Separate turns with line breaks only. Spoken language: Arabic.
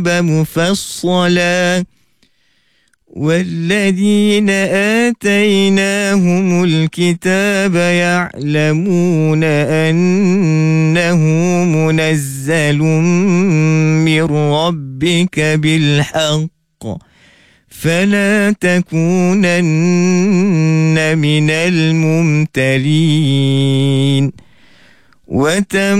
مفصلا والذين آتيناهم الكتاب يعلمون أنه منزل من ربك بالحق فلا تكونن من الممترين